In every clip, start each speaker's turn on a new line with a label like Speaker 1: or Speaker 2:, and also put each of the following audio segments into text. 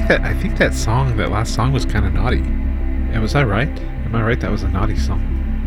Speaker 1: think that song, that last song, was kind of naughty. Yeah, was I right? Am I right? That was a naughty song.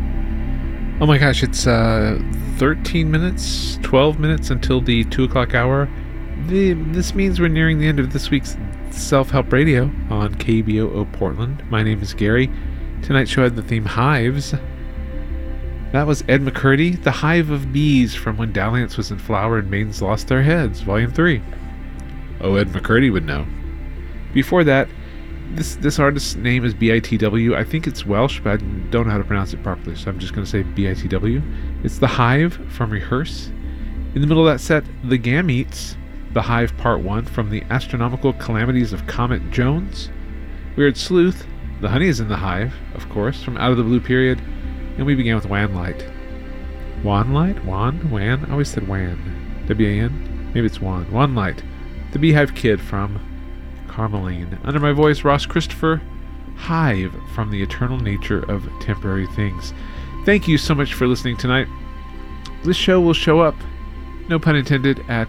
Speaker 1: Oh my gosh, it's 13 minutes, 12 minutes until the 2 o'clock hour. This means we're nearing the end of this week's Self-Help Radio on KBOO Portland. My name is Gary. Tonight's show had the theme Hives. That was Ed McCurdy, The Hive of Bees from When Dalliance Was in Flower and Maidens Lost Their Heads, Volume 3. Oh, Ed McCurdy would know. Before that, this artist's name is BITW. I think it's Welsh, but I don't know how to pronounce it properly, so I'm just going to say BITW. It's The Hive from Rehearse. In the middle of that set, The Gametes, The Hive Part 1 from The Astronomical Calamities of Comet Jones. Weird Sleuth, The Honey is in the Hive, of course, from Out of the Blue Period. And we began with Wan Light. Wan Light? Wan? Wan? I always said Wan. W-A-N? Maybe it's Wan. Wan Light. The Beehive Kid from Carmeline. Under my voice, Ross Christopher. Hive from The Eternal Nature of Temporary Things. Thank you so much for listening tonight. This show will show up, no pun intended, at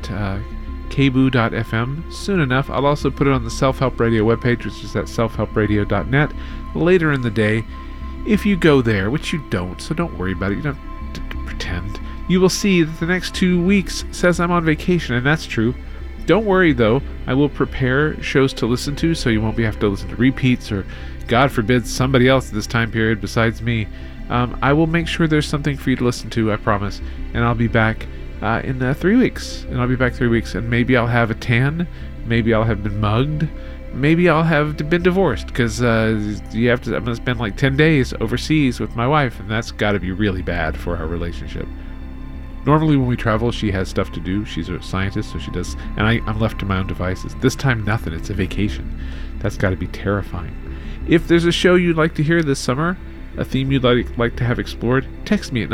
Speaker 1: kboo.fm soon enough. I'll also put it on the Self-Help Radio webpage, which is at selfhelpradio.net, later in the day. If you go there, which you don't, so don't worry about it, you don't have to pretend, you will see that the next 2 weeks says I'm on vacation, and that's true. Don't worry, though. I will prepare shows to listen to, so you won't have to listen to repeats or, God forbid, somebody else at this time period besides me. I will make sure there's something for you to listen to, I promise. And I'll be back in 3 weeks. And maybe I'll have a tan. Maybe I'll have been mugged. Maybe I'll have been divorced, because I'm going to spend like 10 days overseas with my wife, and that's got to be really bad for our relationship. Normally when we travel, she has stuff to do. She's a scientist, so she does, and I'm left to my own devices. This time, nothing. It's a vacation. That's got to be terrifying. If there's a show you'd like to hear this summer, a theme you'd like to have explored, text me at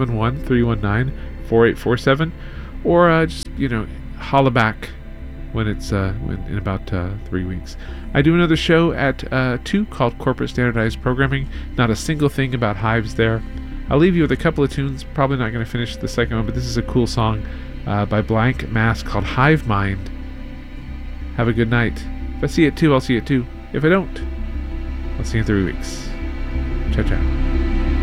Speaker 1: 971-319-4847, or just, holla back when it's in about 3 weeks. I do another show at 2 called Corporate Standardized Programming. Not a single thing about hives there. I'll leave you with a couple of tunes. Probably not going to finish the second one, but this is a cool song by Blank Mass called Hive Mind. Have a good night. If I see it too, I'll see it too. If I don't, I'll see you in 3 weeks. Ciao, ciao.